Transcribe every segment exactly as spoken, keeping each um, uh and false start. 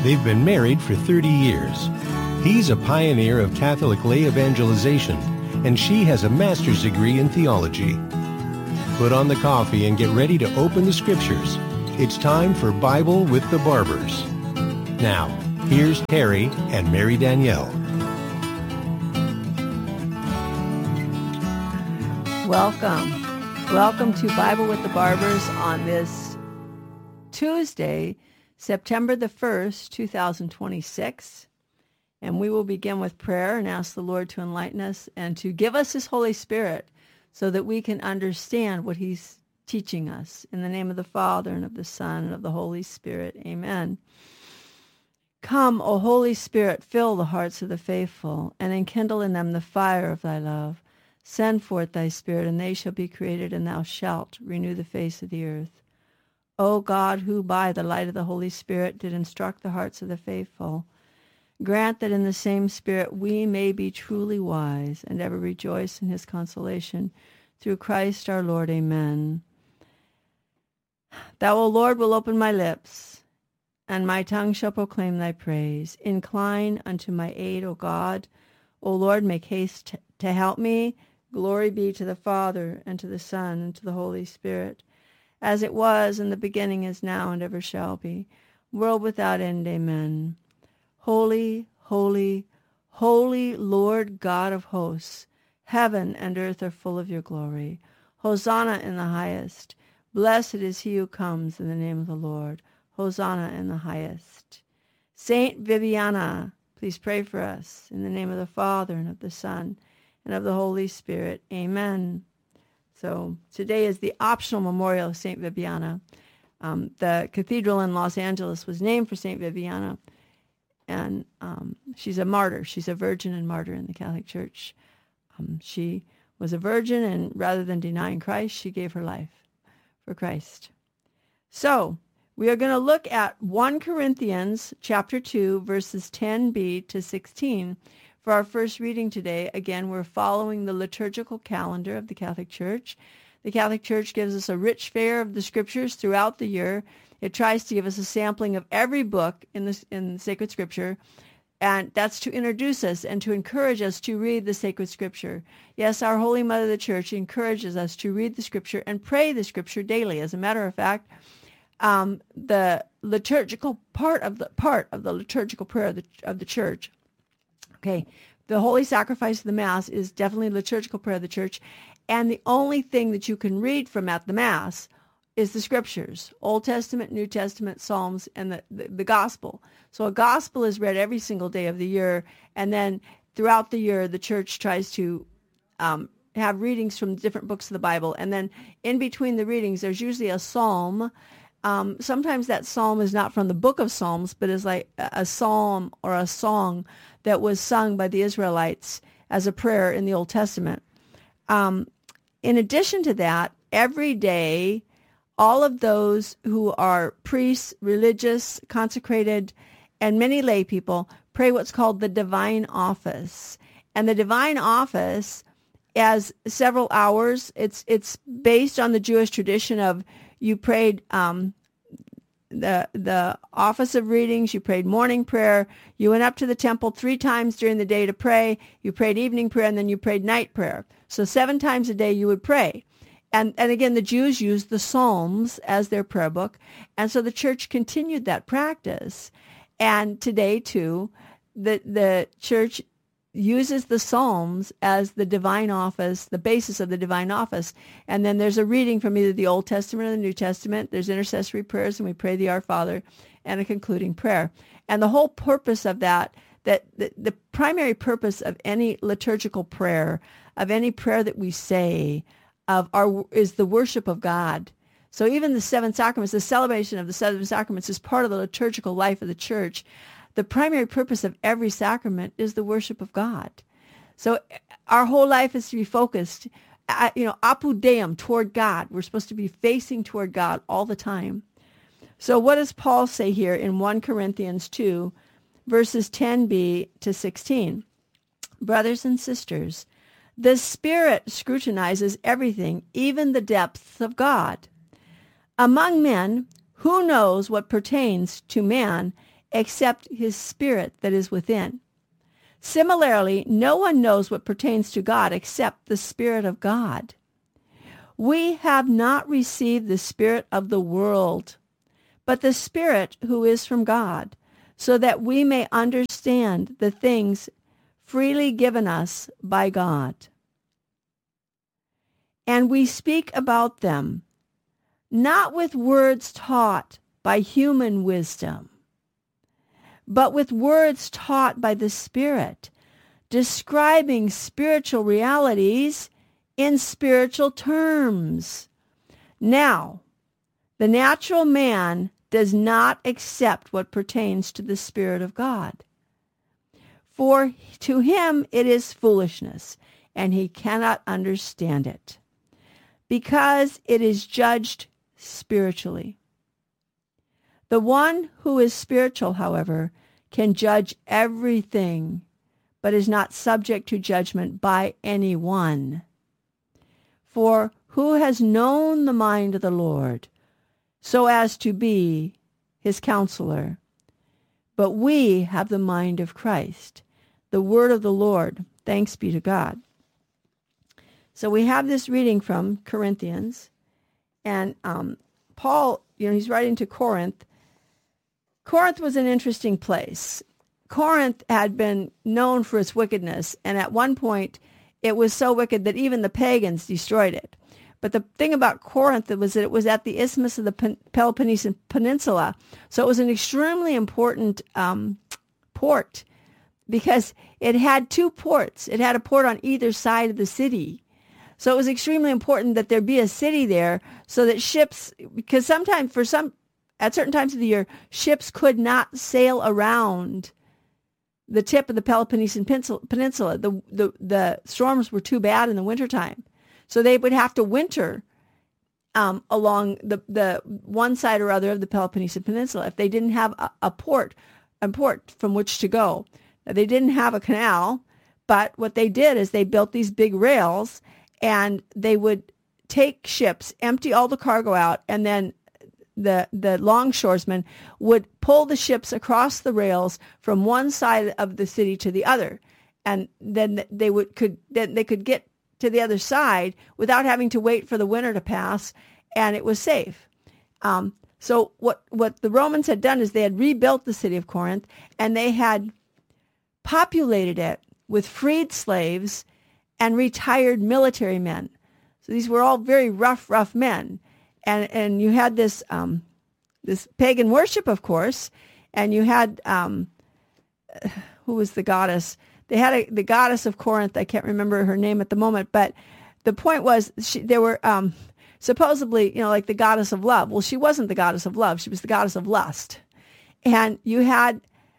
They've been married for thirty years. He's a pioneer of Catholic lay evangelization, and she has a master's degree in theology. Put on the coffee and get ready to open the scriptures. It's time for Bible with the Barbers. Now, here's Terry and Mary Danielle. Welcome. Welcome to Bible with the Barbers on this Tuesday, September the first, two thousand twenty-six. And we will begin with prayer and ask the Lord to enlighten us and to give us his Holy Spirit so that we can understand what he's teaching us. In the name of the Father, and of the Son, and of the Holy Spirit. Amen. Come, O Holy Spirit, fill the hearts of the faithful, and enkindle in them the fire of thy love. Send forth thy Spirit, and they shall be created, and thou shalt renew the face of the earth. O God, who by the light of the Holy Spirit did instruct the hearts of the faithful, grant that in the same Spirit we may be truly wise and ever rejoice in his consolation. Through Christ our Lord. Amen. Thou, O Lord, will open my lips, and my tongue shall proclaim thy praise. Incline unto my aid, O God. O Lord, make haste to help me. Glory be to the Father, and to the Son, and to the Holy Spirit, as it was in the beginning, is now, and ever shall be, world without end. Amen. Holy, holy, holy Lord God of hosts, heaven and earth are full of your glory. Hosanna in the highest. Blessed is he who comes in the name of the Lord. Hosanna in the highest. Saint Viviana, please pray for us. In the name of the Father, and of the Son, and of the Holy Spirit. Amen. So today is the optional memorial of Saint Viviana. Um, the cathedral in Los Angeles was named for Saint Viviana. And um, she's a martyr. She's a virgin and martyr in the Catholic Church. Um, she was a virgin, and rather than denying Christ, she gave her life for Christ. So we are going to look at First Corinthians chapter two, verses ten b to sixteen for our first reading today. Again, we're following the liturgical calendar of the Catholic Church. The Catholic Church gives us a rich fare of the scriptures throughout the year. It tries to give us a sampling of every book in the, in sacred scripture, and that's to introduce us and to encourage us to read the sacred scripture. Yes, our Holy Mother, the Church, encourages us to read the scripture and pray the scripture daily. As a matter of fact, um, the liturgical part of the part of the liturgical prayer of the, of the Church, okay, the Holy Sacrifice of the Mass is definitely liturgical prayer of the Church, and the only thing that you can read from at the Mass is the scriptures, Old Testament, New Testament, Psalms, and the, the, the gospel. So a gospel is read every single day of the year, and then throughout the year, the church tries to um, have readings from different books of the Bible, and then in between the readings, there's usually a psalm. Um, sometimes that psalm is not from the book of Psalms, but is like a, a psalm or a song that was sung by the Israelites as a prayer in the Old Testament. Um, in addition to that, every day, all of those who are priests, religious, consecrated, and many lay people pray what's called the divine office. And the divine office has several hours. It's it's based on the Jewish tradition of you prayed um, the the office of readings, you prayed morning prayer, you went up to the temple three times during the day to pray, you prayed evening prayer, and then you prayed night prayer. So seven times a day you would pray. And and again, the Jews used the Psalms as their prayer book, and so the church continued that practice. And today, too, the the church uses the Psalms as the divine office, the basis of the divine office. And then there's a reading from either the Old Testament or the New Testament. There's intercessory prayers, and we pray the Our Father, and a concluding prayer. And the whole purpose of that, that the, the primary purpose of any liturgical prayer, of any prayer that we say, of our is the worship of God. So even the seven sacraments, the celebration of the seven sacraments is part of the liturgical life of the church. The primary purpose of every sacrament is the worship of God. So our whole life is to be focused, you know, apud Deum, toward God. We're supposed to be facing toward God all the time. So what does Paul say here in First Corinthians two, verses ten b to sixteen? Brothers and sisters, the Spirit scrutinizes everything, even the depths of God. Among men, who knows what pertains to man except his Spirit that is within. Similarly, no one knows what pertains to God except the Spirit of God. We have not received the spirit of the world, but the Spirit who is from God, so that we may understand the things freely given us by God. And we speak about them, not with words taught by human wisdom, but with words taught by the Spirit, describing spiritual realities in spiritual terms. Now, the natural man does not accept what pertains to the Spirit of God, for to him it is foolishness, and he cannot understand it, because it is judged spiritually. The one who is spiritual, however, can judge everything, but is not subject to judgment by anyone. For who has known the mind of the Lord, so as to be his counselor? But we have the mind of Christ, the word of the Lord. Thanks be to God. So we have this reading from Corinthians, and um, Paul, you know, he's writing to Corinth. Corinth was an interesting place. Corinth had been known for its wickedness, and at one point it was so wicked that even the pagans destroyed it. But the thing about Corinth was that it was at the isthmus of the Peloponnesian Peninsula, so it was an extremely important um, port, because it had two ports. It had a port on either side of the city. So it was extremely important that there be a city there so that ships, because sometimes for some, at certain times of the year, ships could not sail around the tip of the Peloponnesian Peninsula. The, the, the storms were too bad in the wintertime. So they would have to winter um, along the, the one side or other of the Peloponnesian Peninsula if they didn't have a, a port, a port from which to go. Now, they didn't have a canal, but what they did is they built these big rails, and they would take ships, empty all the cargo out, and then the the longshoresmen would pull the ships across the rails from one side of the city to the other, and then they would could then they could get to the other side without having to wait for the winter to pass, and it was safe. Um, so what what the Romans had done is they had rebuilt the city of Corinth, and they had populated it with freed slaves and retired military men. So these were all very rough, rough men. And and you had this um, this pagan worship, of course, and you had, um, who was the goddess? They had a, the goddess of Corinth. I can't remember her name at the moment, but the point was she, there were um, supposedly, you know, like the goddess of love. Well, she wasn't the goddess of love. She was the goddess of lust. And you had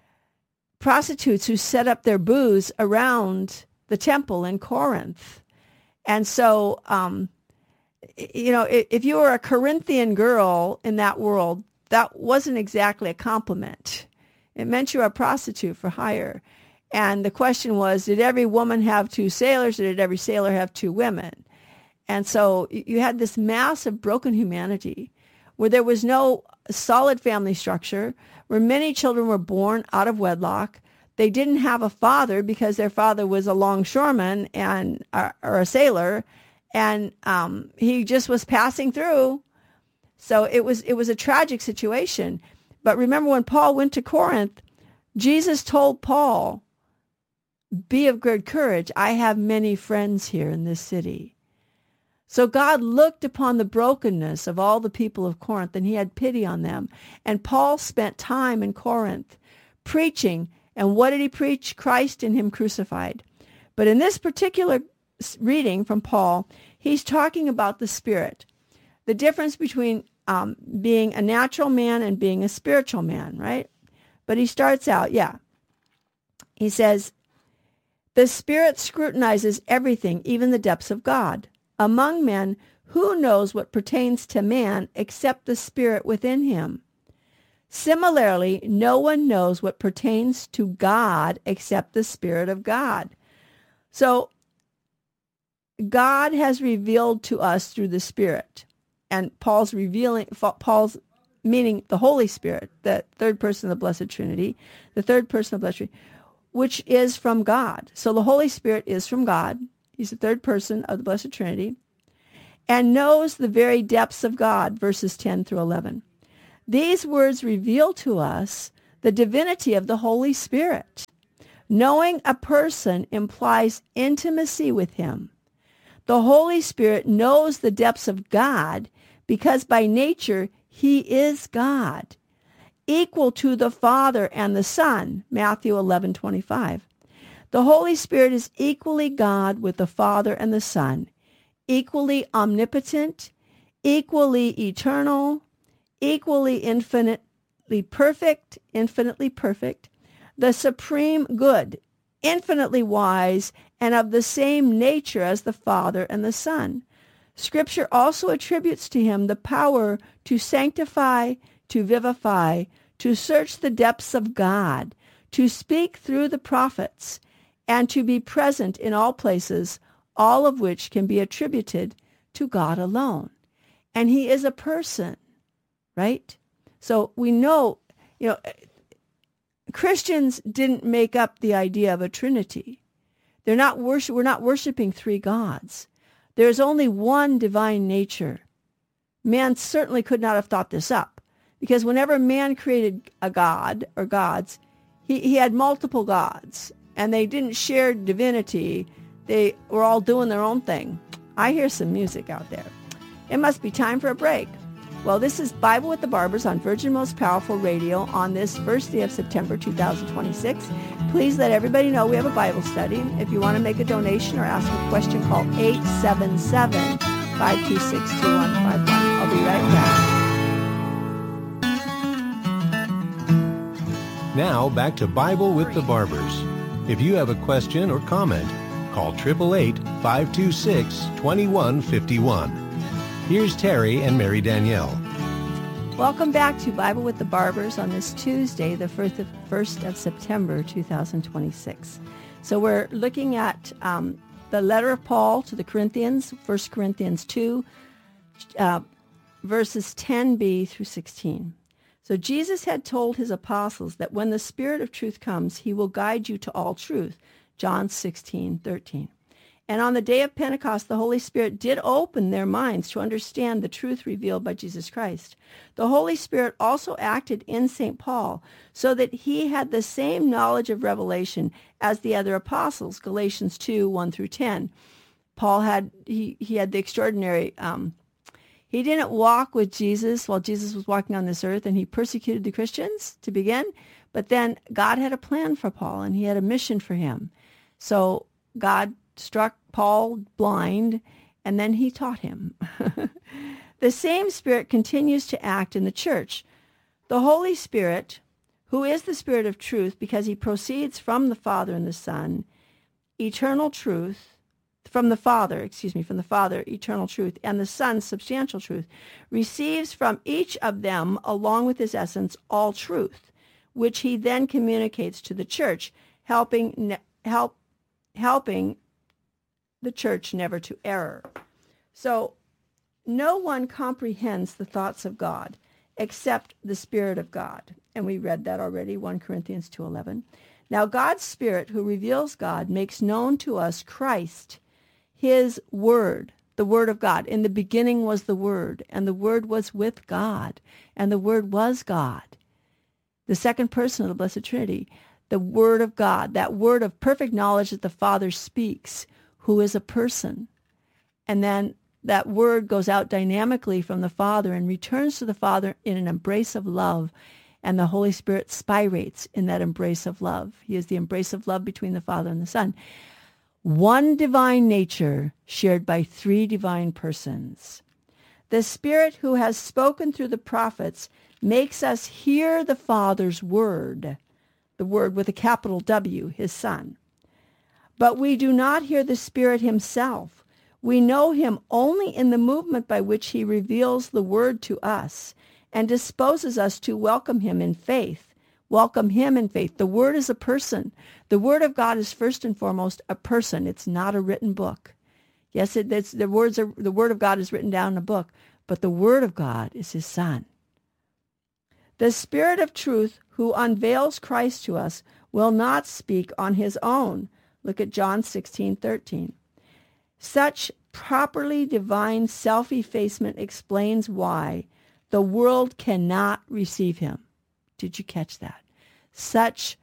prostitutes who set up their booths around the temple in Corinth. And so, um, you know, if you were a Corinthian girl in that world, that wasn't exactly a compliment. It meant you were a prostitute for hire. And the question was, did every woman have two sailors, or did every sailor have two women? And so you had this massive broken humanity where there was no solid family structure, where many children were born out of wedlock. They didn't have a father because their father was a longshoreman and or, or a sailor, and um, he just was passing through. So it was it was a tragic situation. But remember, when Paul went to Corinth, Jesus told Paul, "Be of good courage. I have many friends here in this city." So God looked upon the brokenness of all the people of Corinth, and he had pity on them. And Paul spent time in Corinth preaching. And what did he preach? Christ and him crucified. But in this particular reading from Paul, he's talking about the Spirit, the difference between um, being a natural man and being a spiritual man, right? But he starts out, yeah. He says, "The Spirit scrutinizes everything, even the depths of God. Among men, who knows what pertains to man except the Spirit within him? Similarly, no one knows what pertains to God except the Spirit of God." So God has revealed to us through the Spirit. And Paul's revealing, Paul's meaning the Holy Spirit, the third person of the Blessed Trinity, the third person of the Blessed Trinity, which is from God. So the Holy Spirit is from God. He's the third person of the Blessed Trinity and knows the very depths of God, verses ten through eleven. These words reveal to us the divinity of the Holy Spirit. Knowing a person implies intimacy with him. The Holy Spirit knows the depths of God because by nature he is God, equal to the Father and the Son, Matthew eleven twenty-five. The Holy Spirit is equally God with the Father and the Son, equally omnipotent, equally eternal, equally infinitely perfect, infinitely perfect, the supreme good, infinitely wise, and of the same nature as the Father and the Son. Scripture also attributes to him the power to sanctify, to vivify, to search the depths of God, to speak through the prophets, and to be present in all places, all of which can be attributed to God alone. And he is a person, right? So we know, you know, Christians didn't make up the idea of a Trinity. They're not worship, we're not worshiping three gods. There's only one divine nature. Man certainly could not have thought this up, because whenever man created a god or gods, he, he had multiple gods, and they didn't share divinity. They were all doing their own thing. I hear some music out there. It must be time for a break. Well, this is Bible with the Barbers on Virgin Most Powerful Radio on this first day of September two thousand twenty-six. Please let everybody know we have a Bible study. If you want to make a donation or ask a question, call eight seven seven, five two six, two one five one. I'll be right back. Now, back to Bible with the Barbers. If you have a question or comment, call eight eight eight, five two six, two one five one. Here's Terry and Mary Danielle. Welcome back to Bible with the Barbers on this Tuesday, the first of September, two thousand twenty-six. So we're looking at um, the letter of Paul to the Corinthians, First Corinthians two, uh, verses ten b through sixteen. So Jesus had told his apostles that when the Spirit of truth comes, he will guide you to all truth, John sixteen thirteen. And on the day of Pentecost, the Holy Spirit did open their minds to understand the truth revealed by Jesus Christ. The Holy Spirit also acted in Saint Paul so that he had the same knowledge of revelation as the other apostles, Galatians two, one through ten. Paul had, he, he had the extraordinary, um, he didn't walk with Jesus while Jesus was walking on this earth, and he persecuted the Christians to begin, but then God had a plan for Paul, and he had a mission for him. So God struck Paul blind, and then he taught him. The same Spirit continues to act in the church. The Holy Spirit, who is the Spirit of truth because he proceeds from the Father and the Son, eternal truth, from the Father, excuse me, from the Father, eternal truth, and the Son, substantial truth, receives from each of them, along with his essence, all truth, which he then communicates to the church, helping help helping the church never to error. So no one comprehends the thoughts of God except the Spirit of God. And we read that already, First Corinthians two eleven. Now God's Spirit, who reveals God, makes known to us Christ, his Word, the Word of God. In the beginning was the Word, and the Word was with God, and the Word was God. The second person of the Blessed Trinity, the Word of God, that word of perfect knowledge that the Father speaks, who is a person. And then that word goes out dynamically from the Father and returns to the Father in an embrace of love. And the Holy Spirit spirates in that embrace of love. He is the embrace of love between the Father and the Son. One divine nature shared by three divine persons. The Spirit who has spoken through the prophets makes us hear the Father's word, the word with a capital W, his Son. But we do not hear the Spirit himself. We know him only in the movement by which he reveals the word to us and disposes us to welcome him in faith. Welcome him in faith. The word is a person. The word of God is first and foremost a person. It's not a written book. Yes, it, it's, the words are, the word of God is written down in a book, but the word of God is his Son. The Spirit of truth who unveils Christ to us will not speak on his own. Look at John sixteen thirteen. Such properly divine self-effacement explains why the world cannot receive him. Did you catch that? Such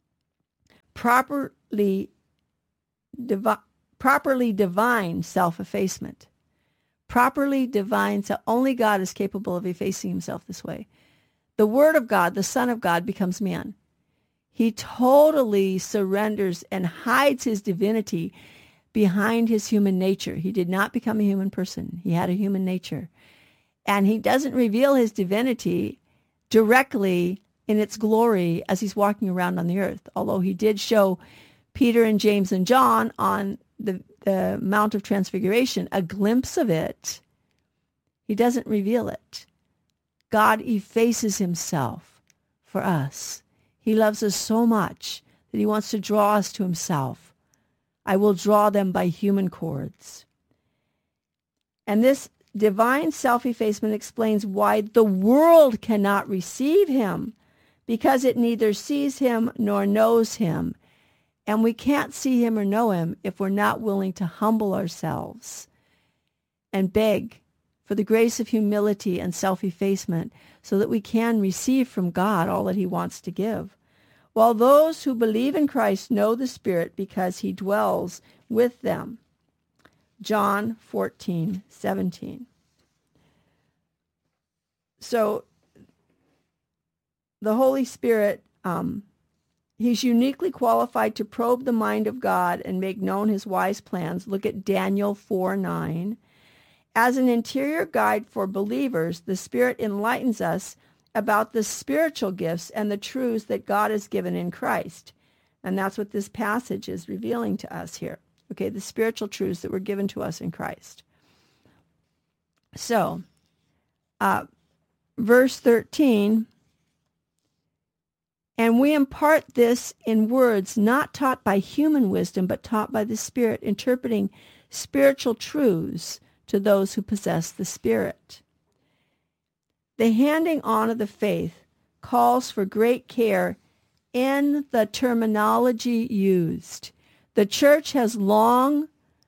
properly divi- properly divine self-effacement. Properly divine, so only God is capable of effacing himself this way. The Word of God, the Son of God, becomes man. He totally surrenders and hides his divinity behind his human nature. He did not become a human person. He had a human nature. And he doesn't reveal his divinity directly in its glory as he's walking around on the earth, although he did show Peter and James and John on the, the Mount of Transfiguration a glimpse of it. He doesn't reveal it. God effaces himself for us. He loves us so much that he wants to draw us to himself. I will draw them by human cords. And this divine self-effacement explains why the world cannot receive him, because it neither sees him nor knows him. And we can't see him or know him if we're not willing to humble ourselves and beg for the grace of humility and self-effacement so that we can receive from God all that he wants to give. While those who believe in Christ know the Spirit because he dwells with them. John fourteen seventeen. So the Holy Spirit, um, he's uniquely qualified to probe the mind of God and make known his wise plans. Look at Daniel four nine. As an interior guide for believers, the Spirit enlightens us about the spiritual gifts and the truths that God has given in Christ. And that's what this passage is revealing to us here. Okay, the spiritual truths that were given to us in Christ. So, uh, verse thirteen, and we impart this in words not taught by human wisdom, but taught by the Spirit, interpreting spiritual truths to those who possess the Spirit. The handing on of the faith calls for great care in the terminology used. The church has long,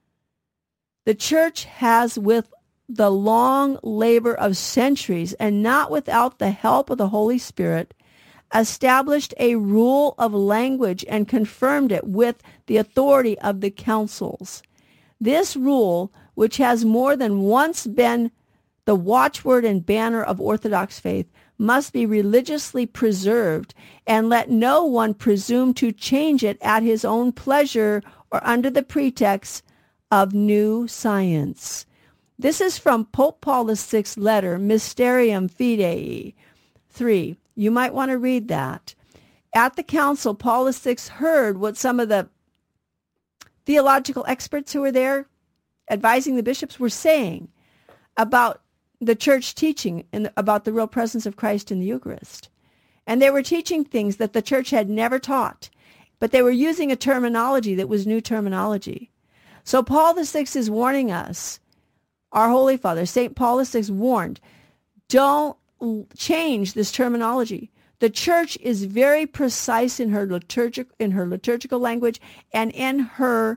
the church has with the long labor of centuries, and not without the help of the Holy Spirit, established a rule of language and confirmed it with the authority of the councils. This rule, which has more than once been the watchword and banner of Orthodox faith, must be religiously preserved, and let no one presume to change it at his own pleasure or under the pretext of new science. This is from Pope Paul the Sixth's letter, Mysterium Fidei. Three. You might want to read that. At the council, Paul the Sixth heard what some of the theological experts who were there advising the bishops were saying about the church teaching and about the real presence of Christ in the Eucharist. And they were teaching things that the church had never taught, but they were using a terminology that was new terminology. So Paul the Sixth is warning us, our Holy Father, Saint Paul the Sixth warned, don't change this terminology. The church is very precise in her liturgic, in her liturgical language and in her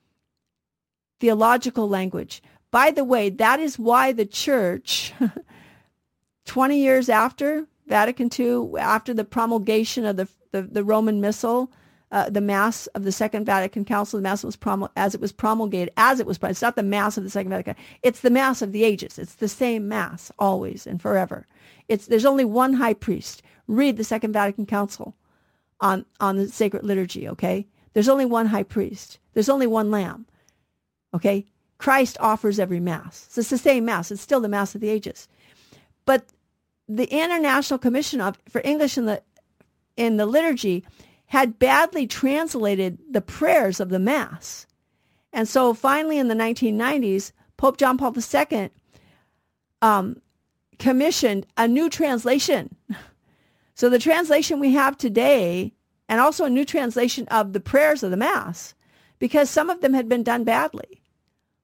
theological language. By the way, that is why the church, twenty years after Vatican Two, after the promulgation of the the, the Roman Missal, uh, the Mass of the Second Vatican Council, the Mass was promul- as it was promulgated, as it was, it's not the Mass of the Second Vatican, it's the Mass of the ages. It's the same Mass, always and forever. It's There's only one high priest. Read the Second Vatican Council on, on the sacred liturgy, okay? There's only one high priest. There's only one lamb, okay? Christ offers every Mass. So it's the same Mass. It's still the Mass of the ages. But the International Commission of, for English in the in the liturgy had badly translated the prayers of the Mass. And so finally in the nineteen nineties, Pope John Paul the Second um, commissioned a new translation. So the translation we have today, and also a new translation of the prayers of the Mass, because some of them had been done badly.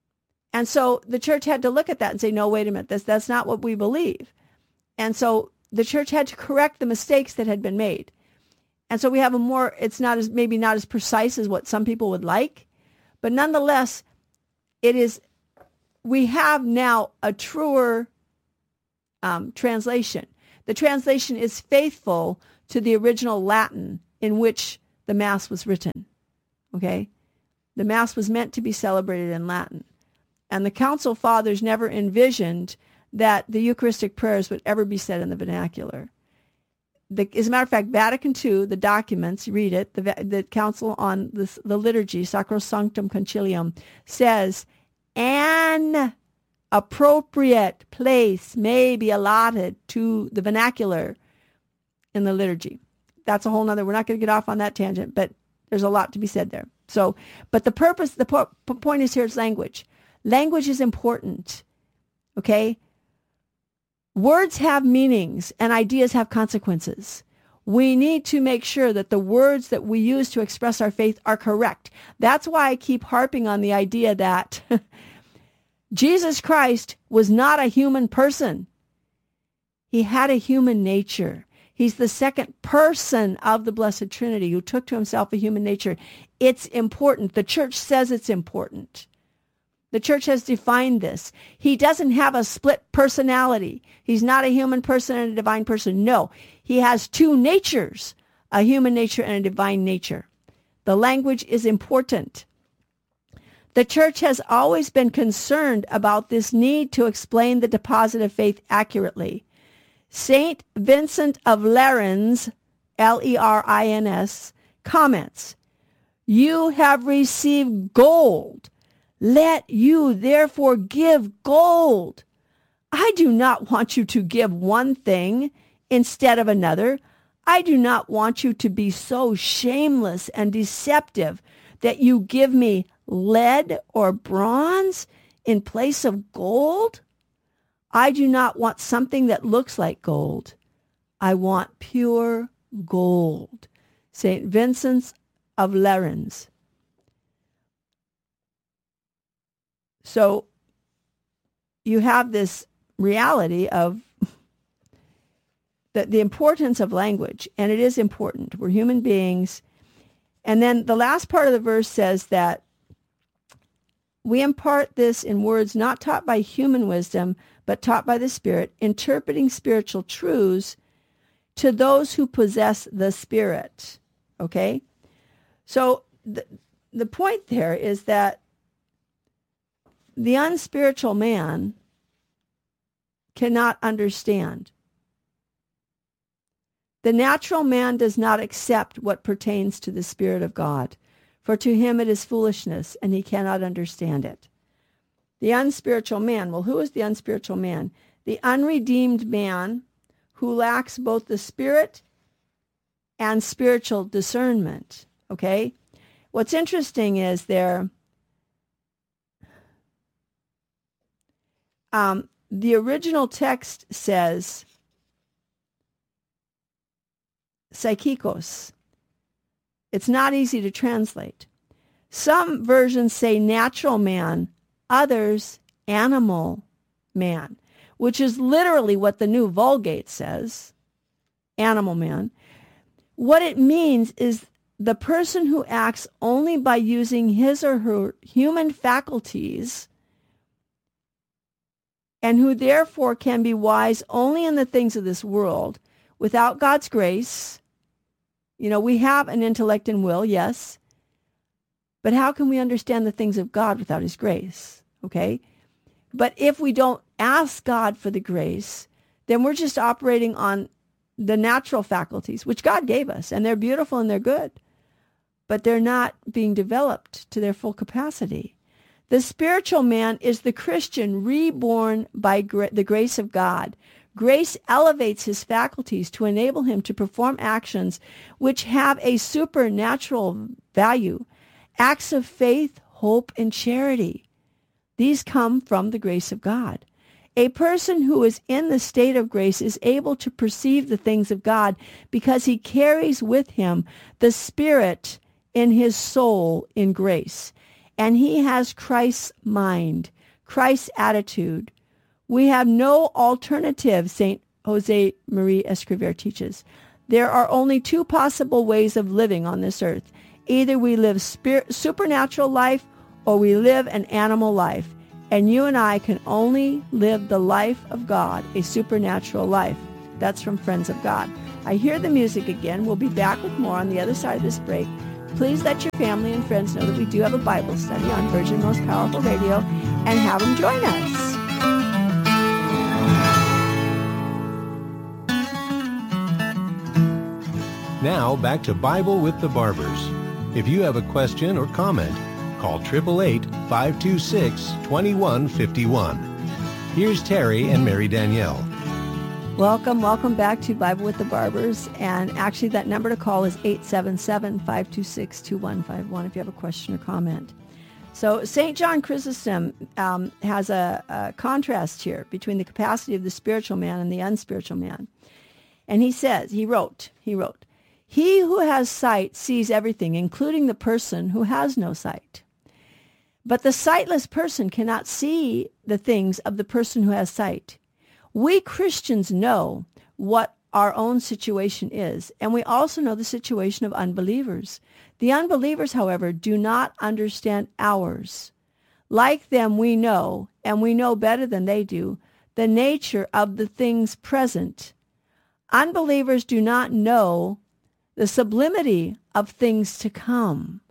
And so the church had to look at that and say, no, wait a minute, that's, that's not what we believe. And so the church had to correct the mistakes that had been made. And so we have a more, it's not as, maybe not as precise as what some people would like, but nonetheless, it is, we have now a truer um, translation. The translation is faithful to the original Latin in which the Mass was written. Okay? The Mass was meant to be celebrated in Latin. And the Council Fathers never envisioned that the Eucharistic prayers would ever be said in the vernacular. The, as a matter of fact, Vatican two, the documents, read it, the, the Council on the, the Liturgy, Sacrosanctum Concilium, says, an appropriate place may be allotted to the vernacular in the liturgy. That's a whole nother, we're not going to get off on that tangent, but there's a lot to be said there. So, but the purpose, the po- point is here is language. Language is important, okay? Words have meanings and ideas have consequences. We need to make sure that the words that we use to express our faith are correct. That's why I keep harping on the idea that Jesus Christ was not a human person. He had a human nature. He's the second person of the Blessed Trinity who took to himself a human nature. It's important. The church says it's important. The church has defined this. He doesn't have a split personality. He's not a human person and a divine person. No, he has two natures, a human nature and a divine nature. The language is important. The church has always been concerned about this need to explain the deposit of faith accurately. Saint Vincent of Lerins, L E R I N S, comments, "You have received gold. Let you therefore give gold. I do not want you to give one thing instead of another. I do not want you to be so shameless and deceptive that you give me lead or bronze in place of gold. I do not want something that looks like gold. I want pure gold." Saint Vincent of Lerins. So you have this reality of the, the importance of language, and it is important. We're human beings. And then the last part of the verse says that we impart this in words not taught by human wisdom, but taught by the Spirit, interpreting spiritual truths to those who possess the Spirit. Okay? So the, the point there is that the unspiritual man cannot understand. The natural man does not accept what pertains to the Spirit of God, for to him it is foolishness, and he cannot understand it. The unspiritual man, well, who is the unspiritual man? The unredeemed man who lacks both the Spirit and spiritual discernment, okay? What's interesting is there, um, the original text says psychikos. It's not easy to translate. Some versions say natural man, others animal man, which is literally what the New Vulgate says, animal man. What it means is the person who acts only by using his or her human faculties and who therefore can be wise only in the things of this world without God's grace. You know, we have an intellect and will, yes, but how can we understand the things of God without his grace? Okay? But if we don't ask God for the grace, then we're just operating on the natural faculties, which God gave us, and they're beautiful and they're good, but they're not being developed to their full capacity. The spiritual man is the Christian reborn by gra- the grace of God. Grace elevates his faculties to enable him to perform actions which have a supernatural value, acts of faith, hope, and charity. These come from the grace of God. A person who is in the state of grace is able to perceive the things of God because he carries with him the Spirit in his soul in grace. And he has Christ's mind, Christ's attitude. We have no alternative, Saint Jose Marie Escriver teaches. There are only two possible ways of living on this earth. Either we live spirit, supernatural life or we live an animal life. And you and I can only live the life of God, a supernatural life. That's from Friends of God. I hear the music again. We'll be back with more on the other side of this break. Please let your family and friends know that we do have a Bible study on Virgin Most Powerful Radio and have them join us. Now back to Bible with the Barbers. If you have a question or comment, call eight eight eight, five two six, two one five one. Here's Terry and Mary Danielle. Welcome, welcome back to Bible with the Barbers. And actually that number to call is eight seven seven, five two six, two one five one if you have a question or comment. So Saint John Chrysostom um, has a, a contrast here between the capacity of the spiritual man and the unspiritual man. And he says, he wrote, he wrote, he who has sight sees everything, including the person who has no sight. But the sightless person cannot see the things of the person who has sight. We Christians know what our own situation is, and we also know the situation of unbelievers. The unbelievers, however, do not understand ours. Like them, we know, and we know better than they do, the nature of the things present. Unbelievers do not know the sublimity of things to come,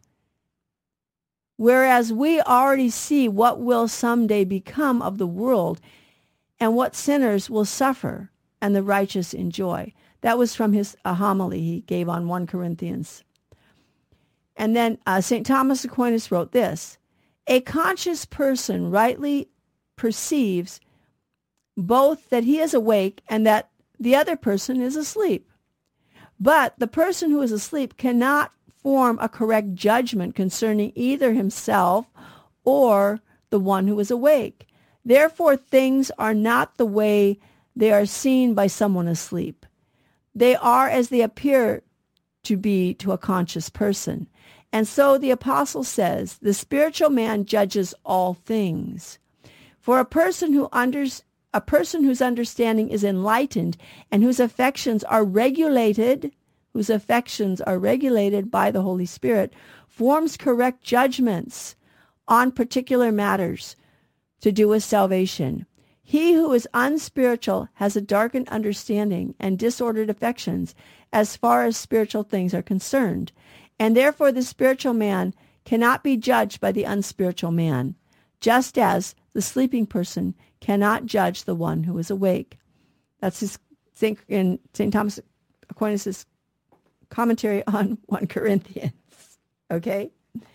whereas we already see what will someday become of the world and what sinners will suffer and the righteous enjoy. That was from his a homily he gave on First Corinthians. And then uh, Saint Thomas Aquinas wrote this, a conscious person rightly perceives both that he is awake and that the other person is asleep. But the person who is asleep cannot form a correct judgment concerning either himself or the one who is awake. Therefore, things are not the way they are seen by someone asleep. They are as they appear to be to a conscious person. And so the apostle says, the spiritual man judges all things. For a person who understands A person whose understanding is enlightened and whose affections are regulated, whose affections are regulated by the Holy Spirit, forms correct judgments on particular matters to do with salvation. He who is unspiritual has a darkened understanding and disordered affections as far as spiritual things are concerned, and therefore the spiritual man cannot be judged by the unspiritual man, just as the sleeping person cannot judge the one who is awake. That's his in Saint Thomas Aquinas' commentary on First Corinthians. Okay?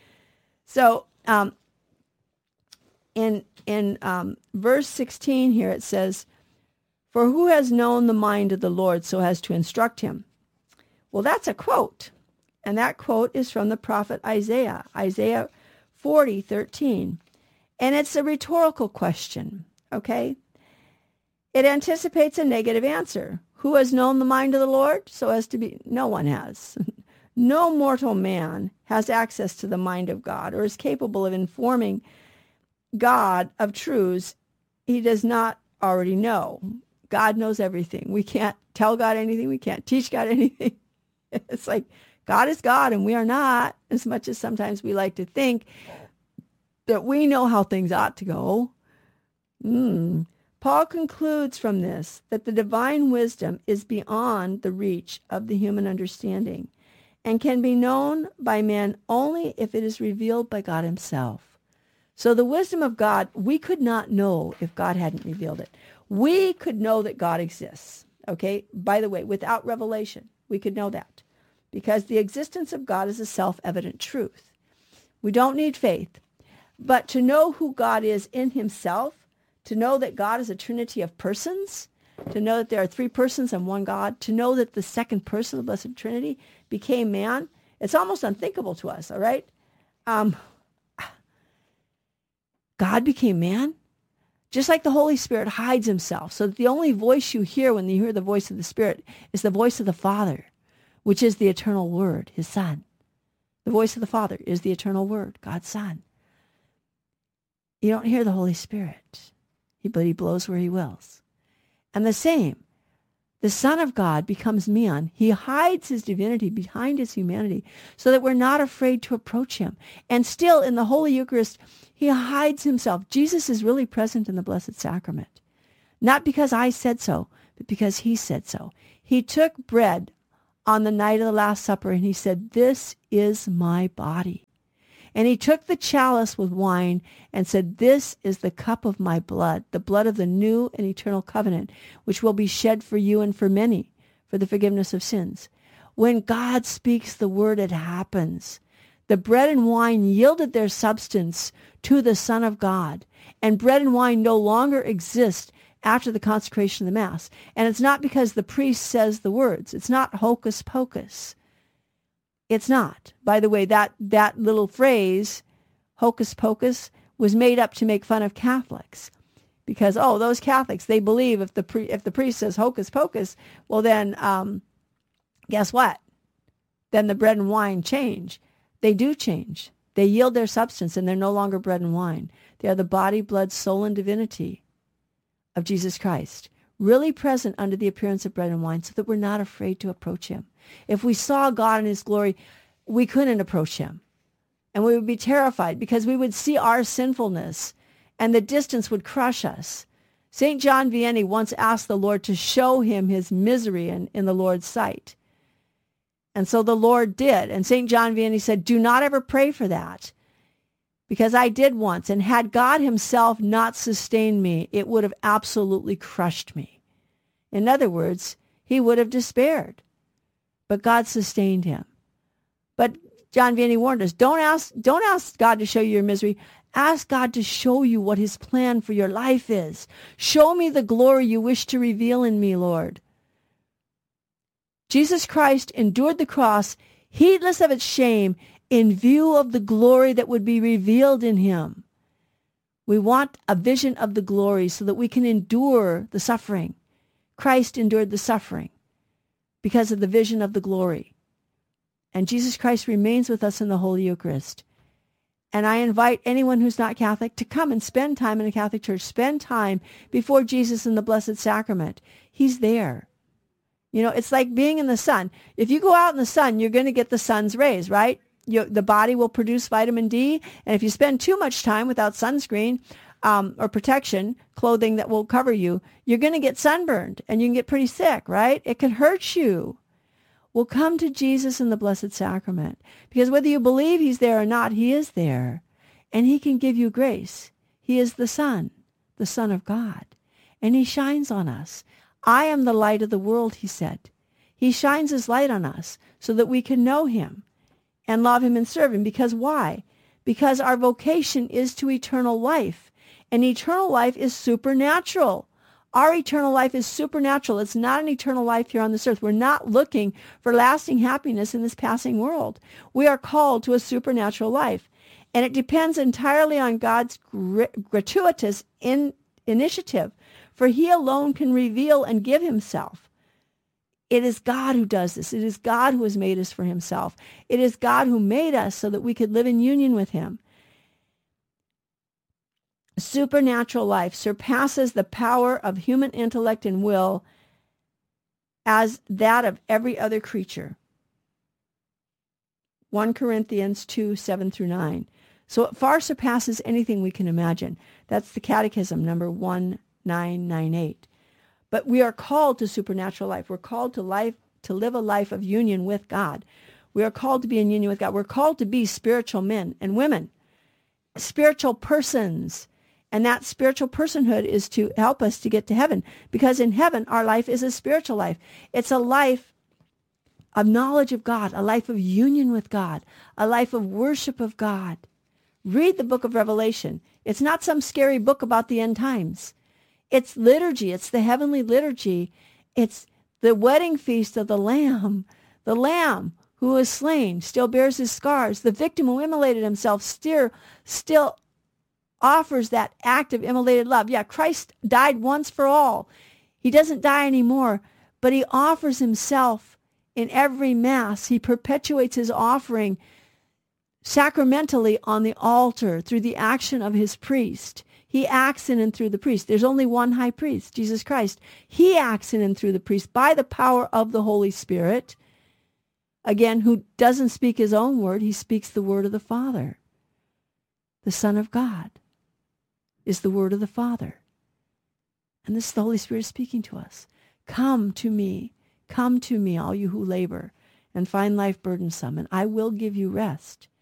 So um, in in um, verse sixteen here it says, for who has known the mind of the Lord so as to instruct him? Well, that's a quote. And that quote is from the prophet Isaiah, Isaiah forty, thirteen. And it's a rhetorical question, okay? It anticipates a negative answer. Who has known the mind of the Lord? So as to be, no one has. No mortal man has access to the mind of God or is capable of informing God of truths he does not already know. God knows everything. We can't tell God anything. We can't teach God anything. It's like God is God and we are not, as much as sometimes we like to think that we know how things ought to go. Mm. Paul concludes from this that the divine wisdom is beyond the reach of the human understanding and can be known by men only if it is revealed by God himself. So the wisdom of God, we could not know if God hadn't revealed it. We could know that God exists, okay? By the way, without revelation, we could know that because the existence of God is a self-evident truth. We don't need faith. But to know who God is in himself, to know that God is a trinity of persons, to know that there are three persons and one God, to know that the second person of the Blessed Trinity became man, it's almost unthinkable to us, all right? Um, God became man? Just like the Holy Spirit hides himself, so that the only voice you hear when you hear the voice of the Spirit is the voice of the Father, which is the eternal Word, his Son. The voice of the Father is the eternal Word, God's Son. You don't hear the Holy Spirit, but he blows where he wills. And the same, The Son of God becomes man. He hides his divinity behind his humanity so that we're not afraid to approach him. And still in the Holy Eucharist, he hides himself. Jesus is really present in the Blessed Sacrament. Not because I said so, but because he said so. He took bread on the night of the Last Supper and he said, "This is my body." And he took the chalice with wine and said, "This is the cup of my blood, the blood of the new and eternal covenant, which will be shed for you and for many for the forgiveness of sins." When God speaks the word, it happens. The bread and wine yielded their substance to the Son of God, and bread and wine no longer exist after the consecration of the Mass. And it's not because the priest says the words. It's not hocus pocus. It's not. By the way, that, that little phrase, hocus pocus, was made up to make fun of Catholics. Because, oh, those Catholics, they believe if the pri- if the priest says hocus pocus, well then, um, guess what? Then the bread and wine change. They do change. They yield their substance, and they're no longer bread and wine. They are the body, blood, soul, and divinity of Jesus Christ, really present under the appearance of bread and wine, so that we're not afraid to approach him. If we saw God in his glory, we couldn't approach him. And we would be terrified because we would see our sinfulness and the distance would crush us. Saint John Vianney once asked the Lord to show him his misery in, in the Lord's sight. And so the Lord did. And Saint John Vianney said, "Do not ever pray for that, because I did once. And had God himself not sustained me, it would have absolutely crushed me." In other words, he would have despaired. But God sustained him. But John Vianney warned us, don't ask, don't ask God to show you your misery. Ask God to show you what his plan for your life is. Show me the glory you wish to reveal in me, Lord. Jesus Christ endured the cross, heedless of its shame, in view of the glory that would be revealed in him. We want a vision of the glory so that we can endure the suffering. Christ endured the suffering because of the vision of the glory. And Jesus Christ remains with us in the Holy Eucharist. And I invite anyone who's not Catholic to come and spend time in a Catholic church. Spend time before Jesus in the Blessed Sacrament. He's there. You know, it's like being in the sun. If you go out in the sun, you're going to get the sun's rays, right? You, the body will produce vitamin D. And if you spend too much time without sunscreen um, or protection, clothing that will cover you, you're going to get sunburned and you can get pretty sick, right? It can hurt you. Well, come to Jesus in the Blessed Sacrament, because whether you believe he's there or not, he is there, and he can give you grace. He is the Son, the Son of God, and he shines on us. I am the light of the world, he said. He shines his light on us so that we can know him and love him and serve him. Because why? Because our vocation is to eternal life, and eternal life is supernatural. Our eternal life is supernatural. It's not an eternal life here on this earth. We're not looking for lasting happiness in this passing world. We are called to a supernatural life, and it depends entirely on God's gr- gratuitous in- initiative, for he alone can reveal and give himself. It is God who does this. It is God who has made us for himself. It is God who made us so that we could live in union with him. Supernatural life surpasses the power of human intellect and will as that of every other creature. First Corinthians two, seven through nine. So it far surpasses anything we can imagine. That's the Catechism, number one nine nine eight. But we are called to supernatural life. We're called to life, to live a life of union with God. We are called to be in union with God. We're called to be spiritual men and women, spiritual persons. And that spiritual personhood is to help us to get to heaven, because in heaven, our life is a spiritual life. It's a life of knowledge of God, a life of union with God, a life of worship of God. Read the book of Revelation. It's not some scary book about the end times. It's liturgy. It's the heavenly liturgy. It's the wedding feast of the Lamb. The Lamb who was slain still bears his scars. The victim who immolated himself still, still offers that act of immolated love. Yeah, Christ died once for all. He doesn't die anymore, but he offers himself in every Mass. He perpetuates his offering sacramentally on the altar through the action of his priest. He acts in and through the priest. There's only one high priest, Jesus Christ. He acts in and through the priest by the power of the Holy Spirit. Again, who doesn't speak his own word, he speaks the word of the Father. The Son of God is the word of the Father. And this is the Holy Spirit speaking to us. Come to me, come to me, all you who labor and find life burdensome, and I will give you rest.